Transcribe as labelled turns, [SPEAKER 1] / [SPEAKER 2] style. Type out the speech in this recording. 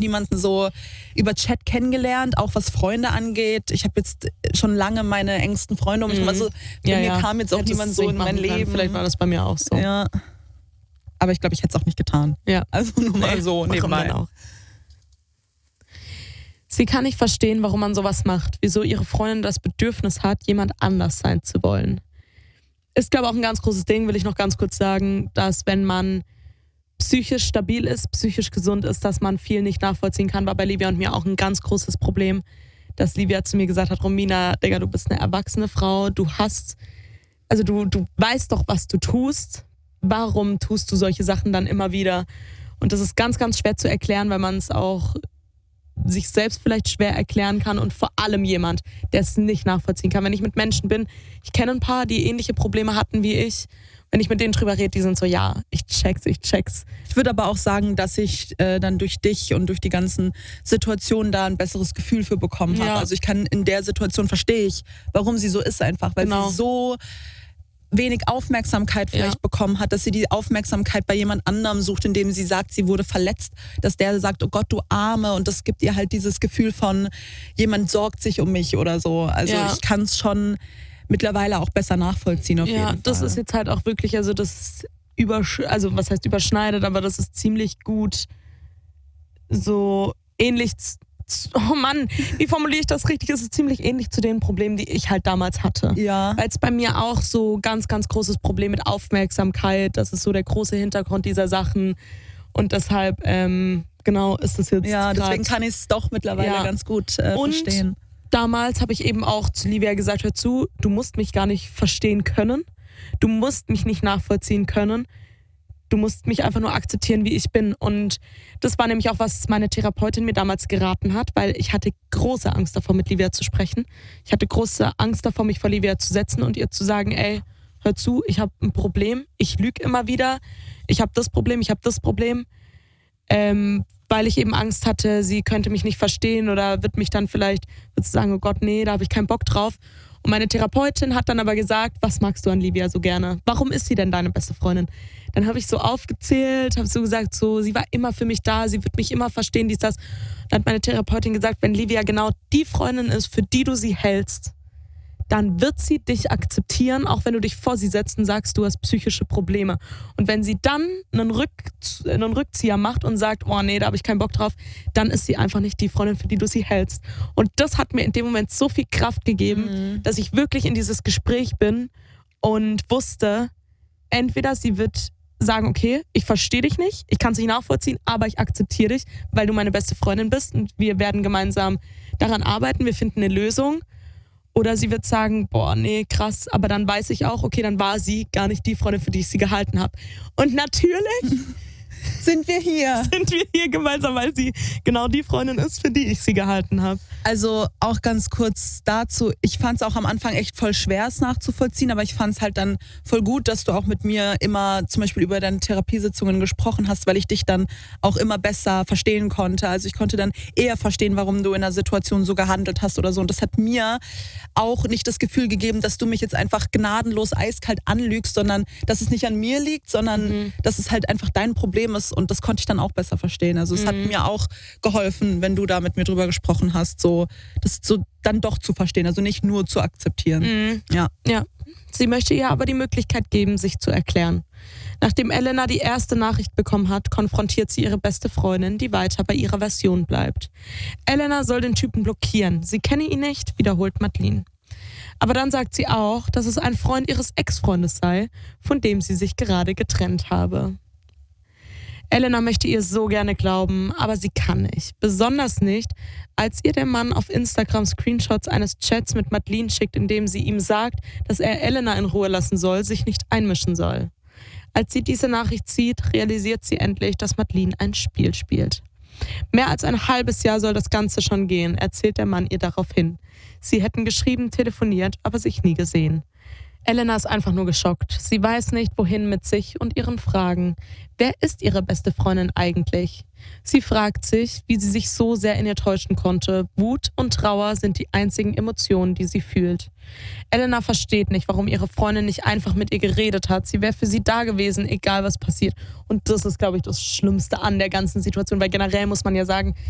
[SPEAKER 1] niemanden so über Chat kennengelernt, auch was Freunde angeht. Ich habe jetzt schon lange meine engsten Freunde um mich. Also bei mir kam jetzt auch niemand so in mein Leben.
[SPEAKER 2] Vielleicht war das bei mir auch so.
[SPEAKER 1] Ja. Aber ich glaube, ich hätte es auch nicht getan.
[SPEAKER 2] Ja.
[SPEAKER 1] Also nur mal so nebenbei.
[SPEAKER 2] Auch. Sie kann nicht verstehen, warum man sowas macht, wieso ihre Freundin das Bedürfnis hat, jemand anders sein zu wollen. Ist, glaube ich, auch ein ganz großes Ding, will ich noch ganz kurz sagen, dass wenn man psychisch stabil ist, psychisch gesund ist, dass man viel nicht nachvollziehen kann. War bei Livia und mir auch ein ganz großes Problem, dass Livia zu mir gesagt hat, Romina, Digga, du bist eine erwachsene Frau, du weißt doch, was du tust. Warum tust du solche Sachen dann immer wieder? Und das ist ganz, ganz schwer zu erklären, weil man es auch sich selbst vielleicht schwer erklären kann und vor allem jemand, der es nicht nachvollziehen kann. Wenn ich mit Menschen bin, ich kenne ein paar, die ähnliche Probleme hatten wie ich, wenn ich mit denen drüber rede, die sind so, ja, ich check's.
[SPEAKER 1] Ich würde aber auch sagen, dass ich dann durch dich und durch die ganzen Situationen da ein besseres Gefühl für bekommen habe.
[SPEAKER 2] Ja.
[SPEAKER 1] Also ich kann in der Situation, verstehe ich, warum sie so ist einfach, weil sie so wenig Aufmerksamkeit vielleicht bekommen hat, dass sie die Aufmerksamkeit bei jemand anderem sucht, indem sie sagt, sie wurde verletzt, dass der sagt, oh Gott, du Arme, und das gibt ihr halt dieses Gefühl von, jemand sorgt sich um mich oder so. Also ich kann es schon mittlerweile auch besser nachvollziehen auf jeden Fall. Ja,
[SPEAKER 2] das ist jetzt halt auch wirklich, also das was heißt überschneidet, aber das ist ziemlich gut so ähnlich. Oh Mann, wie formuliere ich das richtig? Es ist ziemlich ähnlich zu den Problemen, die ich halt damals hatte. Ja. Weil es bei mir auch so ganz, ganz großes Problem mit Aufmerksamkeit, das ist so der große Hintergrund dieser Sachen. Und deshalb, genau, ist es jetzt
[SPEAKER 1] deswegen kann ich es doch mittlerweile ganz gut verstehen.
[SPEAKER 2] Und damals habe ich eben auch zu Livia gesagt, hör zu, du musst mich gar nicht verstehen können. Du musst mich nicht nachvollziehen können. Du musst mich einfach nur akzeptieren, wie ich bin. Und das war nämlich auch, was meine Therapeutin mir damals geraten hat, weil ich hatte große Angst davor, mit Livia zu sprechen. Ich hatte große Angst davor, mich vor Livia zu setzen und ihr zu sagen, ey, hör zu, ich habe ein Problem, ich lüge immer wieder, ich habe das Problem, weil ich eben Angst hatte, sie könnte mich nicht verstehen oder wird sie sagen, oh Gott, nee, da habe ich keinen Bock drauf. Und meine Therapeutin hat dann aber gesagt, was magst du an Livia so gerne? Warum ist sie denn deine beste Freundin? Dann habe ich so aufgezählt, habe so gesagt, sie war immer für mich da, sie wird mich immer verstehen, dies, das. Dann hat meine Therapeutin gesagt, wenn Livia genau die Freundin ist, für die du sie hältst, dann wird sie dich akzeptieren, auch wenn du dich vor sie setzt und sagst, du hast psychische Probleme. Und wenn sie dann einen Rückzieher macht und sagt, oh nee, da habe ich keinen Bock drauf, dann ist sie einfach nicht die Freundin, für die du sie hältst. Und das hat mir in dem Moment so viel Kraft gegeben, dass ich wirklich in dieses Gespräch bin und wusste, entweder sie wird sagen, okay, ich verstehe dich nicht, ich kann es nicht nachvollziehen, aber ich akzeptiere dich, weil du meine beste Freundin bist und wir werden gemeinsam daran arbeiten, wir finden eine Lösung. Oder sie wird sagen, boah, nee, krass, aber dann weiß ich auch, okay, dann war sie gar nicht die Freundin, für die ich sie gehalten habe. Und natürlich
[SPEAKER 1] sind wir hier
[SPEAKER 2] gemeinsam, weil sie genau die Freundin ist, für die ich sie gehalten habe.
[SPEAKER 1] Also auch ganz kurz dazu, ich fand es auch am Anfang echt voll schwer, es nachzuvollziehen, aber ich fand es halt dann voll gut, dass du auch mit mir immer zum Beispiel über deine Therapiesitzungen gesprochen hast, weil ich dich dann auch immer besser verstehen konnte. Also ich konnte dann eher verstehen, warum du in einer Situation so gehandelt hast oder so. Und das hat mir auch nicht das Gefühl gegeben, dass du mich jetzt einfach gnadenlos eiskalt anlügst, sondern dass es nicht an mir liegt, sondern dass es halt einfach dein Problem ist, und das konnte ich dann auch besser verstehen. Also es hat mir auch geholfen, wenn du da mit mir drüber gesprochen hast, so das so dann doch zu verstehen, also nicht nur zu akzeptieren. Ja.
[SPEAKER 2] Sie möchte ihr aber die Möglichkeit geben, sich zu erklären. Nachdem Elena die erste Nachricht bekommen hat, konfrontiert sie ihre beste Freundin, die weiter bei ihrer Version bleibt. Elena soll den Typen blockieren. Sie kenne ihn nicht, wiederholt Madeline. Aber dann sagt sie auch, dass es ein Freund ihres Ex-Freundes sei, von dem sie sich gerade getrennt habe. Elena möchte ihr so gerne glauben, aber sie kann nicht. Besonders nicht, als ihr der Mann auf Instagram Screenshots eines Chats mit Madeline schickt, in dem sie ihm sagt, dass er Elena in Ruhe lassen soll, sich nicht einmischen soll. Als sie diese Nachricht sieht, realisiert sie endlich, dass Madeline ein Spiel spielt. Mehr als ein halbes Jahr soll das Ganze schon gehen, erzählt der Mann ihr daraufhin. Sie hätten geschrieben, telefoniert, aber sich nie gesehen. Elena ist einfach nur geschockt. Sie weiß nicht, wohin mit sich und ihren Fragen. Wer ist ihre beste Freundin eigentlich? Sie fragt sich, wie sie sich so sehr in ihr täuschen konnte. Wut und Trauer sind die einzigen Emotionen, die sie fühlt. Elena versteht nicht, warum ihre Freundin nicht einfach mit ihr geredet hat. Sie wäre für sie da gewesen, egal was passiert. Und das ist, glaube ich, das Schlimmste an der ganzen Situation, weil generell muss man ja sagen,